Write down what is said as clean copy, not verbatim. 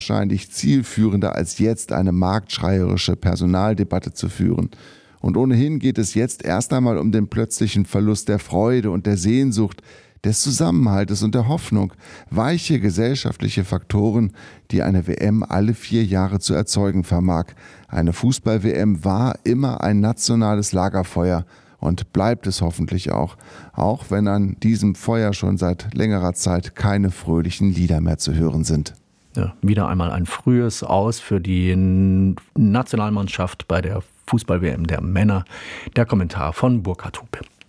wahrscheinlich zielführender als jetzt eine marktschreierische Personaldebatte zu führen. Und ohnehin geht es jetzt erst einmal um den plötzlichen Verlust der Freude und der Sehnsucht, des Zusammenhaltes und der Hoffnung, weiche gesellschaftliche Faktoren, die eine WM alle 4 Jahre zu erzeugen vermag. Eine Fußball-WM war immer ein nationales Lagerfeuer und bleibt es hoffentlich auch wenn an diesem Feuer schon seit längerer Zeit keine fröhlichen Lieder mehr zu hören sind. Ja, wieder einmal ein frühes Aus für die Nationalmannschaft bei der Fußball-WM der Männer. Der Kommentar von Burkhard Hupe.